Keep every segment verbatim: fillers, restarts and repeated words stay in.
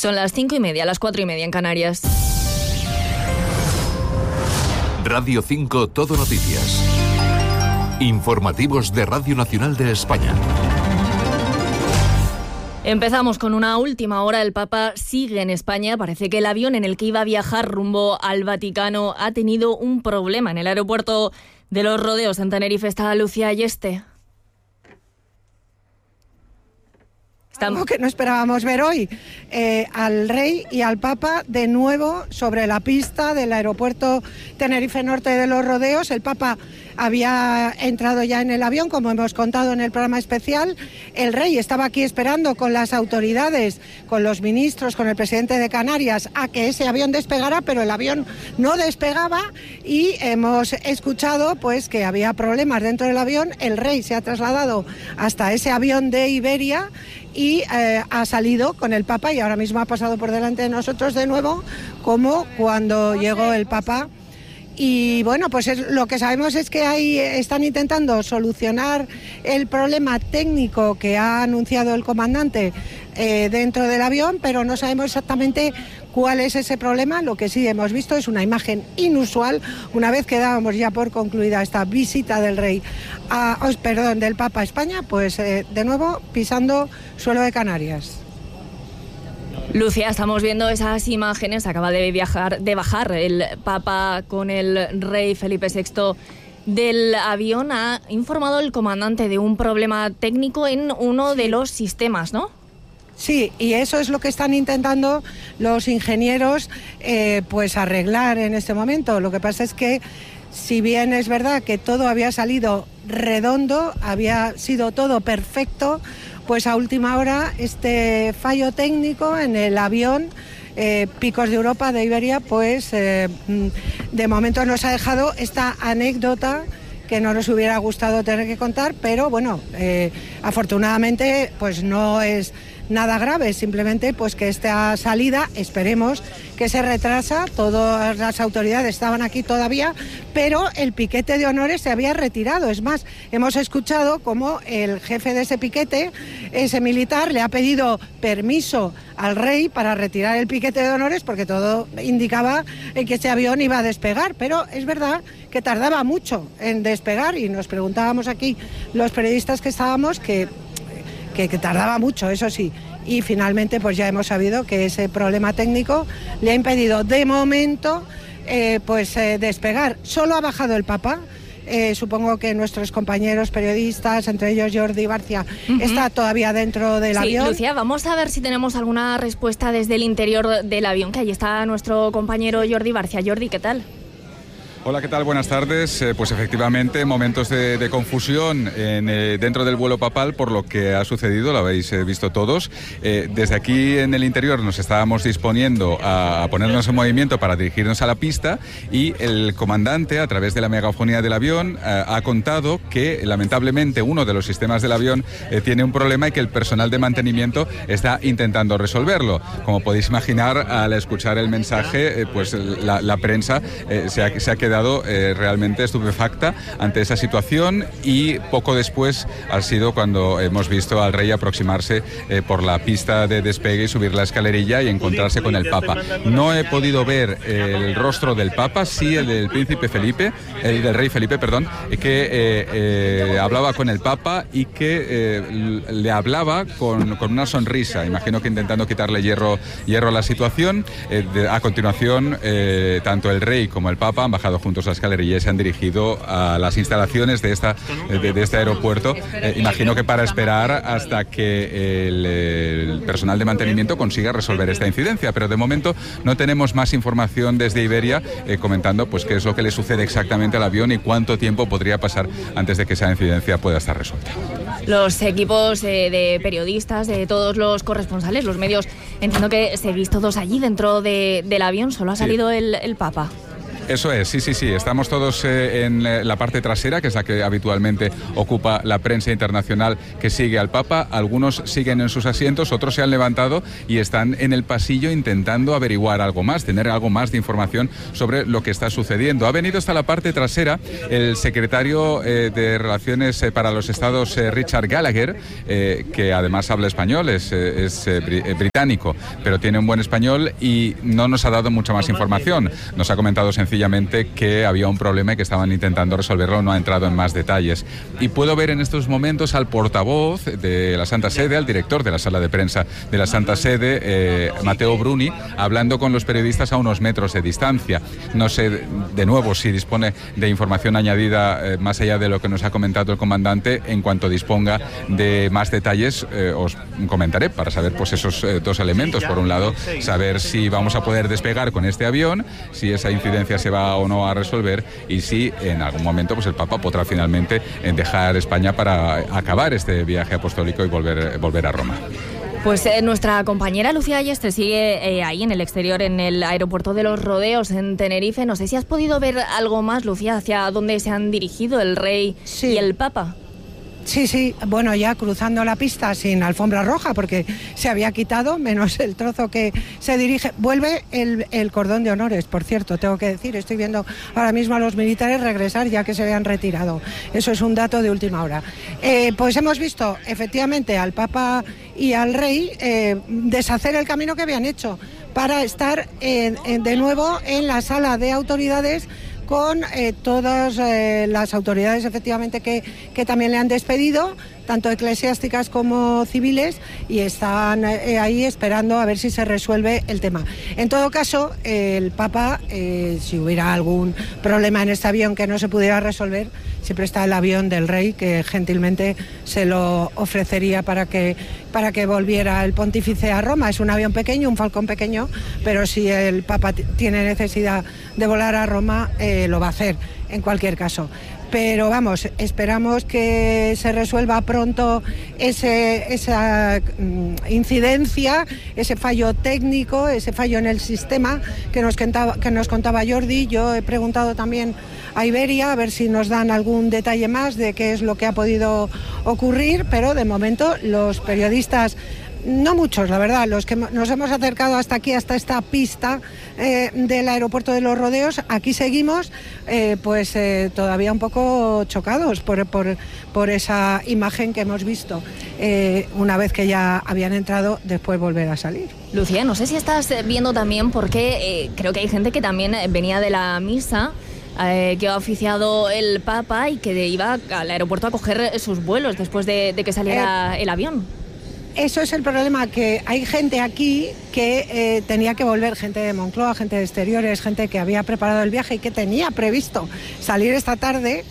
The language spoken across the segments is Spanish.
Son las cinco y media, las cuatro y media en Canarias. Radio cinco Todo Noticias. Informativos de Radio Nacional de España. Empezamos con una última hora. El Papa sigue en España. Parece que el avión en el que iba a viajar rumbo al Vaticano ha tenido un problema en el aeropuerto de Los Rodeos en Tenerife. Está Lucía Ayeste. Algo que no esperábamos ver hoy, eh, al rey y al papa de nuevo sobre la pista del aeropuerto Tenerife Norte de Los Rodeos. El papa había entrado ya en el avión, como hemos contado en el programa especial. El rey estaba aquí esperando con las autoridades, con los ministros, con el presidente de Canarias, a que ese avión despegara, pero el avión no despegaba y hemos escuchado pues que había problemas dentro del avión. El rey se ha trasladado hasta ese avión de Iberia y eh, ha salido con el Papa y ahora mismo ha pasado por delante de nosotros de nuevo, como cuando llegó el Papa. Y bueno, pues es, lo que sabemos es que ahí están intentando solucionar el problema técnico que ha anunciado el comandante eh, dentro del avión, pero no sabemos exactamente cuál es ese problema. Lo que sí hemos visto es una imagen inusual, una vez que dábamos ya por concluida esta visita del rey, a, oh, perdón, del Papa a España, pues eh, de nuevo pisando suelo de Canarias. Lucía, estamos viendo esas imágenes. Acaba de viajar, de bajar el Papa con el rey Felipe sexto del avión. Ha informado el comandante de un problema técnico en uno de los sistemas, ¿no? Sí, y eso es lo que están intentando los ingenieros eh, pues arreglar en este momento. Lo que pasa es que, si bien es verdad que todo había salido redondo, había sido todo perfecto, pues a última hora este fallo técnico en el avión eh, Picos de Europa de Iberia, pues eh, de momento nos ha dejado esta anécdota que no nos hubiera gustado tener que contar, pero bueno, eh, afortunadamente pues no es nada grave, simplemente pues que esta salida, esperemos que se retrasa. Todas las autoridades estaban aquí todavía, pero el piquete de honores se había retirado. Es más, hemos escuchado cómo el jefe de ese piquete, ese militar, le ha pedido permiso al rey para retirar el piquete de honores, porque todo indicaba en que ese avión iba a despegar, pero es verdad que tardaba mucho en despegar y nos preguntábamos aquí los periodistas que estábamos que Que, que tardaba mucho, eso sí, y finalmente pues ya hemos sabido que ese problema técnico le ha impedido de momento eh, pues eh, despegar. Solo ha bajado el Papa. Eh, supongo que nuestros compañeros periodistas, entre ellos Jordi Barcia, uh-huh. está todavía dentro del sí, avión. Lucía, vamos a ver si tenemos alguna respuesta desde el interior del avión, que allí está nuestro compañero Jordi Barcia. Jordi, ¿qué tal? Hola, ¿qué tal? Buenas tardes. Eh, pues efectivamente, momentos de, de confusión en, eh, dentro del vuelo papal por lo que ha sucedido, lo habéis eh, visto todos. Eh, desde aquí en el interior nos estábamos disponiendo a, a ponernos en movimiento para dirigirnos a la pista y el comandante, a través de la megafonía del avión, eh, ha contado que lamentablemente uno de los sistemas del avión eh, tiene un problema y que el personal de mantenimiento está intentando resolverlo. Como podéis imaginar, al escuchar el mensaje, eh, pues la, la prensa eh, se ha, se ha quedado quedado eh, realmente estupefacta ante esa situación y poco después ha sido cuando hemos visto al rey aproximarse eh, por la pista de despegue y subir la escalerilla y encontrarse con el Papa. No he podido ver eh, el rostro del Papa, sí el del príncipe Felipe, el del rey Felipe, perdón, que eh, eh, hablaba con el Papa y que eh, le hablaba con, con una sonrisa, imagino que intentando quitarle hierro, hierro a la situación. Eh, de, a continuación, eh, tanto el rey como el Papa han bajado juntos a la escalerilla y se han dirigido a las instalaciones de, esta, de, de este aeropuerto. Eh, imagino que para esperar hasta que el, el personal de mantenimiento consiga resolver esta incidencia, pero de momento no tenemos más información desde Iberia eh, comentando pues qué es lo que le sucede exactamente al avión y cuánto tiempo podría pasar antes de que esa incidencia pueda estar resuelta. Los equipos eh, de periodistas, de todos los corresponsales, los medios, entiendo que seguís todos allí dentro de, del avión, solo ha salido sí. el, el Papa. Eso es, sí, sí, sí. Estamos todos eh, en la parte trasera, que es la que habitualmente ocupa la prensa internacional que sigue al Papa. Algunos siguen en sus asientos, otros se han levantado y están en el pasillo intentando averiguar algo más, tener algo más de información sobre lo que está sucediendo. Ha venido hasta la parte trasera el secretario eh, de Relaciones eh, para los Estados, eh, Richard Gallagher, eh, que además habla español, es, eh, es eh, británico, pero tiene un buen español y no nos ha dado mucha más información. Nos ha comentado sencillamente que había un problema y que estaban intentando resolverlo, no ha entrado en más detalles. Y puedo ver en estos momentos al portavoz de la Santa Sede, al director de la sala de prensa de la Santa Sede, eh, Matteo Bruni, hablando con los periodistas a unos metros de distancia. No sé, de nuevo, si dispone de información añadida eh, más allá de lo que nos ha comentado el comandante. En cuanto disponga de más detalles, eh, os comentaré para saber pues esos eh, dos elementos. Por un lado, saber si vamos a poder despegar con este avión, si esa incidencia se va o no a resolver y si en algún momento pues el Papa podrá finalmente dejar España para acabar este viaje apostólico y volver, volver a Roma. Pues eh, nuestra compañera Lucía Ayeste sigue eh, ahí en el exterior, en el aeropuerto de Los Rodeos, en Tenerife. No sé si has podido ver algo más, Lucía, hacia dónde se han dirigido el rey sí. y el Papa. Sí, sí, bueno, ya cruzando la pista sin alfombra roja, porque se había quitado, menos el trozo que se dirige. Vuelve el, el cordón de honores, por cierto, tengo que decir, estoy viendo ahora mismo a los militares regresar ya que se habían retirado. Eso es un dato de última hora. Eh, pues hemos visto, efectivamente, al Papa y al Rey eh, deshacer el camino que habían hecho para estar eh, de nuevo en la sala de autoridades con eh, todas eh, las autoridades efectivamente que, que también le han despedido, tanto eclesiásticas como civiles, y están eh, ahí esperando a ver si se resuelve el tema. En todo caso, eh, el Papa, eh, si hubiera algún problema en este avión que no se pudiera resolver, siempre está el avión del Rey, que gentilmente se lo ofrecería para que, para que volviera el pontífice a Roma. Es un avión pequeño, un Falcón pequeño, pero si el Papa t- tiene necesidad de volar a Roma, eh, lo va a hacer en cualquier caso. Pero vamos, esperamos que se resuelva pronto ese, esa mm, incidencia, ese fallo técnico, ese fallo en el sistema que nos, contaba, que nos contaba Jordi. Yo he preguntado también a Iberia a ver si nos dan algún detalle más de qué es lo que ha podido ocurrir, pero de momento los periodistas, no muchos, la verdad, los que nos hemos acercado hasta aquí, hasta esta pista eh, del aeropuerto de Los Rodeos, aquí seguimos, eh, pues eh, todavía un poco chocados por, por, por esa imagen que hemos visto, eh, una vez que ya habían entrado, después volver a salir. Lucía, no sé si estás viendo también, porque eh, creo que hay gente que también venía de la misa, Eh, que ha oficiado el Papa y que iba al aeropuerto a coger sus vuelos después de, de que saliera eh, el avión. Eso es el problema, que hay gente aquí que eh, tenía que volver, gente de Moncloa, gente de exteriores, gente que había preparado el viaje y que tenía previsto salir esta tarde.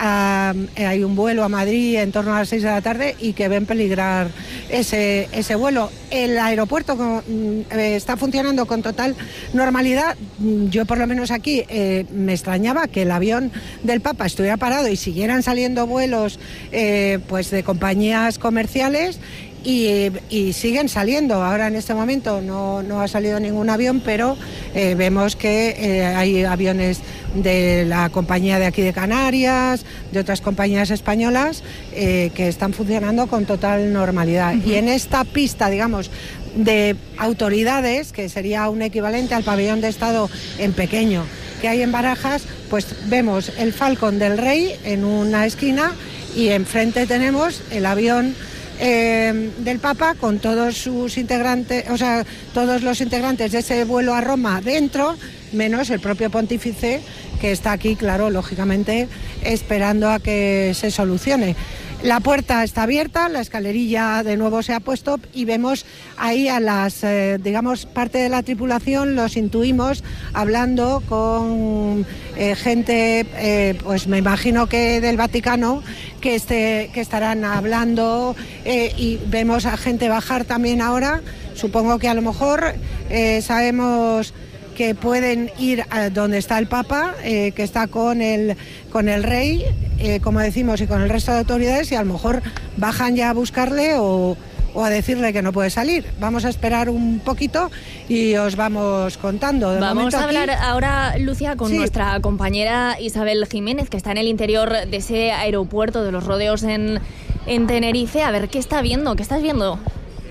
Uh, hay un vuelo a Madrid en torno a las seis de la tarde y que ven peligrar ese, ese vuelo. El aeropuerto uh, está funcionando con total normalidad. Yo por lo menos aquí eh, me extrañaba que el avión del Papa estuviera parado y siguieran saliendo vuelos eh, pues de compañías comerciales. Y, y siguen saliendo. Ahora en este momento no, no ha salido ningún avión, pero eh, vemos que eh, hay aviones de la compañía de aquí de Canarias, de otras compañías españolas eh, que están funcionando con total normalidad. Uh-huh. Y en esta pista, digamos, de autoridades, que sería un equivalente al pabellón de Estado en pequeño que hay en Barajas, pues vemos el Falcon del Rey en una esquina y enfrente tenemos el avión Eh, del Papa con todos sus integrantes, o sea, todos los integrantes de ese vuelo a Roma dentro, menos el propio pontífice, que está aquí, claro, lógicamente, esperando a que se solucione. La puerta está abierta, la escalerilla de nuevo se ha puesto y vemos ahí a las, eh, digamos, parte de la tripulación, los intuimos hablando con eh, gente, eh, pues me imagino que del Vaticano, que, este, que estarán hablando eh, y vemos a gente bajar también ahora. Supongo que a lo mejor eh, sabemos que pueden ir a donde está el Papa, eh, que está con el, con el Rey, eh, como decimos, y con el resto de autoridades, y a lo mejor bajan ya a buscarle o, o a decirle que no puede salir. Vamos a esperar un poquito y os vamos contando. De vamos a hablar aquí... ahora, Lucia, con sí. nuestra compañera Isabel Jiménez, que está en el interior de ese aeropuerto de Los Rodeos en, en Tenerife. A ver, ¿qué está viendo? ¿Qué estás viendo?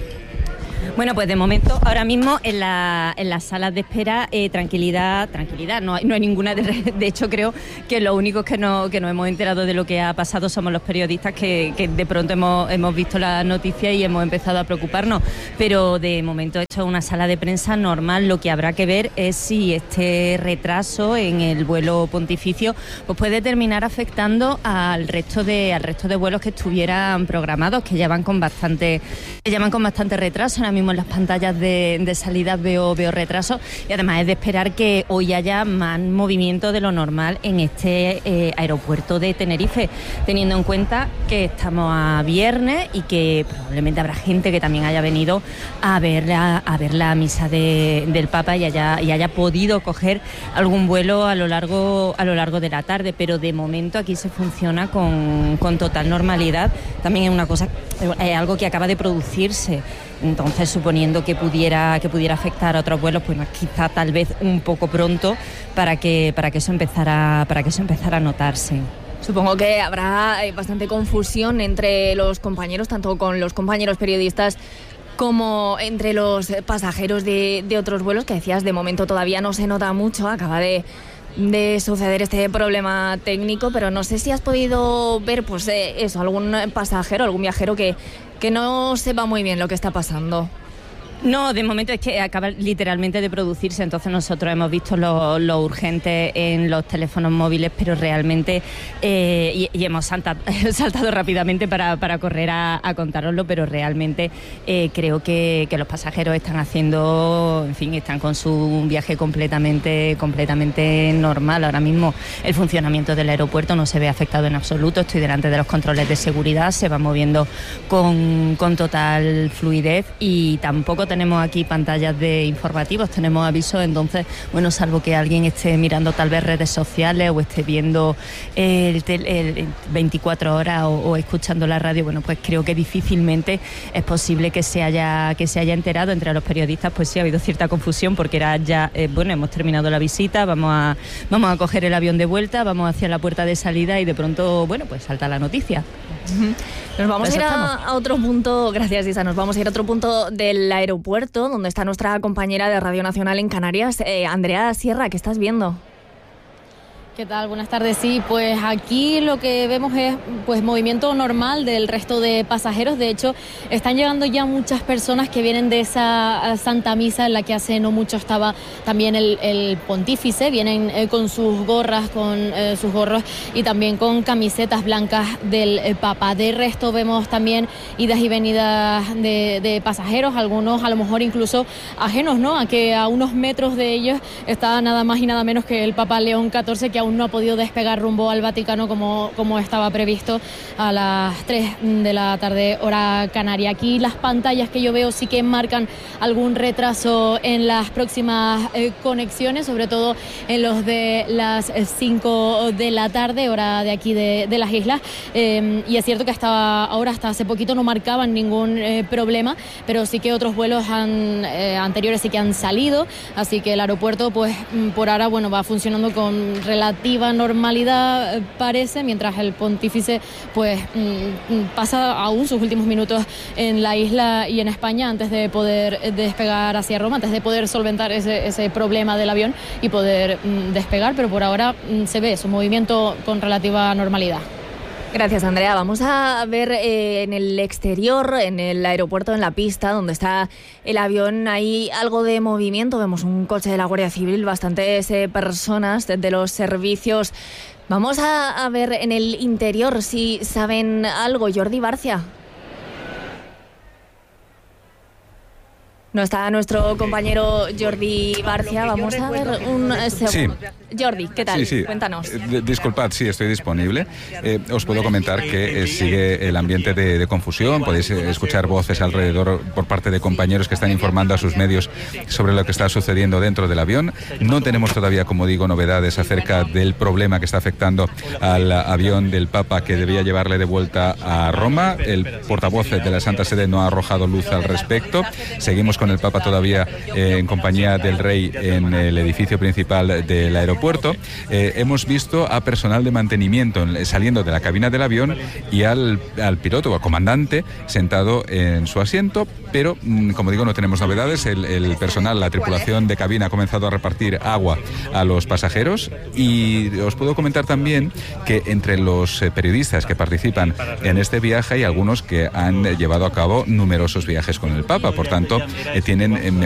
Bueno, pues de momento, ahora mismo en, la, en las salas de espera, eh, tranquilidad, tranquilidad, no hay, no hay ninguna. De, de hecho, creo que los únicos que, no, que nos hemos enterado de lo que ha pasado somos los periodistas que, que de pronto hemos, hemos visto la noticia y hemos empezado a preocuparnos. Pero de momento esto es una sala de prensa normal. Lo que habrá que ver es si este retraso en el vuelo pontificio pues puede terminar afectando al resto de, al resto de vuelos que estuvieran programados, que ya van con bastante, que ya van con bastante retraso. Ahora mismo en las pantallas de, de salida veo, veo retrasos y además es de esperar que hoy haya más movimiento de lo normal en este eh, aeropuerto de Tenerife, teniendo en cuenta que estamos a viernes y que probablemente habrá gente que también haya venido a ver la, a ver la misa de, del Papa y haya, y haya podido coger algún vuelo a lo largo, a lo largo de la tarde, pero de momento aquí se funciona con, con total normalidad. También es una cosa, es algo que acaba de producirse. Entonces, suponiendo que pudiera que pudiera afectar a otros vuelos, pues quizá tal vez un poco pronto para que para que eso empezara para que eso empezara a notarse. Supongo que habrá bastante confusión entre los compañeros, tanto con los compañeros periodistas como entre los pasajeros de, de otros vuelos, que decías, de momento todavía no se nota mucho, acaba de de suceder este problema técnico, pero no sé si has podido ver pues eh, eso, algún pasajero, algún viajero que, que no sepa muy bien lo que está pasando. No, de momento es que acaba literalmente de producirse, entonces nosotros hemos visto lo, lo urgente en los teléfonos móviles, pero realmente, eh, y, y hemos saltado, saltado rápidamente para, para correr a, a contároslo, pero realmente eh, creo que, que los pasajeros están haciendo, en fin, están con su viaje completamente, completamente normal. Ahora mismo el funcionamiento del aeropuerto no se ve afectado en absoluto, estoy delante de los controles de seguridad, se va moviendo con, con total fluidez y tampoco tenemos aquí pantallas de informativos, tenemos avisos, entonces, bueno, salvo que alguien esté mirando tal vez redes sociales o esté viendo el, el, el veinticuatro horas o, o escuchando la radio, bueno, pues creo que difícilmente es posible que se haya que se haya enterado. Entre los periodistas, pues sí ha habido cierta confusión porque era ya, eh, bueno, hemos terminado la visita, vamos a vamos a coger el avión de vuelta, vamos hacia la puerta de salida y de pronto, bueno, pues salta la noticia. Nos vamos a ir a, a otro punto, gracias Isa, nos vamos a ir a otro punto del aeropuerto donde está nuestra compañera de Radio Nacional en Canarias, eh, Andrea Sierra, ¿qué estás viendo? ¿Qué tal? Buenas tardes. Sí, pues aquí lo que vemos es pues movimiento normal del resto de pasajeros. De hecho, están llegando ya muchas personas que vienen de esa Santa Misa en la que hace no mucho estaba también el, el pontífice. Vienen eh, con sus gorras, con eh, sus gorros y también con camisetas blancas del eh, Papa. De resto vemos también idas y venidas de, de pasajeros, algunos a lo mejor incluso ajenos, ¿no? A que a unos metros de ellos está nada más y nada menos que el Papa León catorce, que aún no ha podido despegar rumbo al Vaticano como, como estaba previsto a las tres de la tarde hora canaria. Aquí las pantallas que yo veo sí que marcan algún retraso en las próximas eh, conexiones, sobre todo en los de las cinco de la tarde, hora de aquí de, de las islas. Eh, y es cierto que hasta ahora, hasta hace poquito, no marcaban ningún eh, problema, pero sí que otros vuelos han, eh, anteriores sí que han salido, así que el aeropuerto pues por ahora bueno va funcionando con relativa normalidad, parece, mientras el pontífice pues pasa aún sus últimos minutos en la isla y en España antes de poder despegar hacia Roma, antes de poder solventar ese, ese problema del avión y poder despegar, pero por ahora se ve su movimiento con relativa normalidad. Gracias, Andrea. Vamos a ver eh, en el exterior, en el aeropuerto, en la pista donde está el avión, hay algo de movimiento. Vemos un coche de la Guardia Civil, bastantes eh, personas de, de los servicios. Vamos a, a ver en el interior si saben algo. Jordi Barcia. No está nuestro compañero Jordi Barcia. Vamos a ver un segundo. Sí. Jordi, ¿qué tal? Sí, sí. Cuéntanos. Eh, disculpad, sí, estoy disponible. Eh, os puedo comentar que eh, sigue el ambiente de, de confusión. Podéis eh, escuchar voces alrededor por parte de compañeros que están informando a sus medios sobre lo que está sucediendo dentro del avión. No tenemos todavía, como digo, novedades acerca del problema que está afectando al avión del Papa que debía llevarle de vuelta a Roma. El portavoz de la Santa Sede no ha arrojado luz al respecto. Seguimos con el Papa todavía eh, en compañía del Rey en el edificio principal del aeropuerto. Eh, hemos visto a personal de mantenimiento saliendo de la cabina del avión y al, al piloto o al comandante sentado en su asiento, pero mm, como digo, no tenemos novedades. El, el personal, la tripulación de cabina ha comenzado a repartir agua a los pasajeros, y os puedo comentar también que entre los eh, periodistas que participan en este viaje hay algunos que han llevado a cabo numerosos viajes con el Papa, por tanto eh, tienen eh,